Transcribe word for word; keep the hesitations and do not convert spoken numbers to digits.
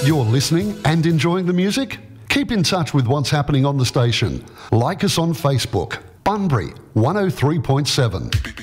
You're listening and enjoying the music? Keep in touch with what's happening on the station. Like us on Facebook. Bunbury one oh three point seven.